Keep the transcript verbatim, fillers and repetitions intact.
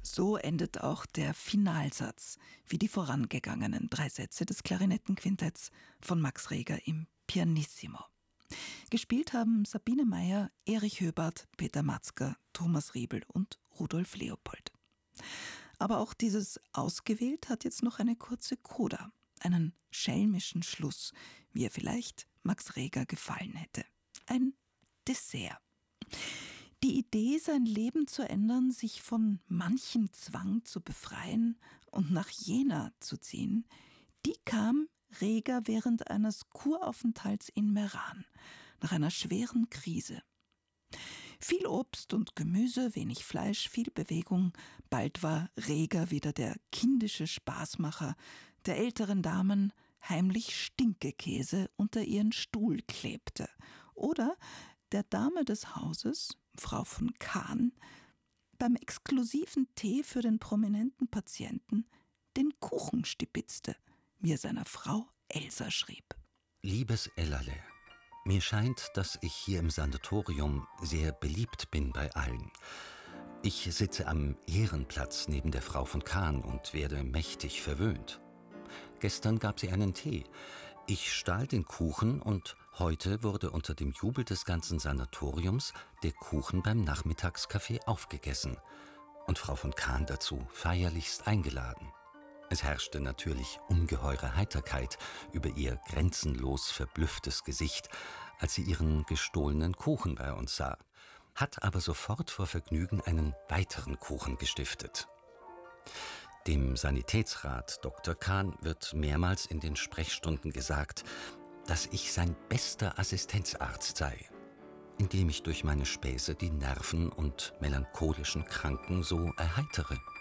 So endet auch der Finalsatz, wie die vorangegangenen drei Sätze des Klarinettenquintetts von Max Reger im Pianissimo. Gespielt haben Sabine Meyer, Erich Höbart, Peter Matzka, Thomas Riebel und Rudolf Leopold. Aber auch dieses Ausgewählt hat jetzt noch eine kurze Coda, einen schelmischen Schluss, wie er vielleicht Max Reger gefallen hätte. Ein Dessert. Die Idee, sein Leben zu ändern, sich von manchem Zwang zu befreien und nach Jena zu ziehen, die kam Reger während eines Kuraufenthalts in Meran, nach einer schweren Krise. Viel Obst und Gemüse, wenig Fleisch, viel Bewegung. Bald war Reger wieder der kindische Spaßmacher, der älteren Damen heimlich Stinkekäse unter ihren Stuhl klebte. Oder der Dame des Hauses, Frau von Kahn, beim exklusiven Tee für den prominenten Patienten den Kuchen stibitzte, wie er seiner Frau Elsa schrieb. Liebes Ellerle, mir scheint, dass ich hier im Sanatorium sehr beliebt bin bei allen. Ich sitze am Ehrenplatz neben der Frau von Kahn und werde mächtig verwöhnt. Gestern gab sie einen Tee. Ich stahl den Kuchen und heute wurde unter dem Jubel des ganzen Sanatoriums der Kuchen beim Nachmittagskaffee aufgegessen und Frau von Kahn dazu feierlichst eingeladen. Es herrschte natürlich ungeheure Heiterkeit über ihr grenzenlos verblüfftes Gesicht, als sie ihren gestohlenen Kuchen bei uns sah, hat aber sofort vor Vergnügen einen weiteren Kuchen gestiftet. Dem Sanitätsrat Doktor Kahn wird mehrmals in den Sprechstunden gesagt, dass ich sein bester Assistenzarzt sei, indem ich durch meine Späße die Nerven und melancholischen Kranken so erheitere.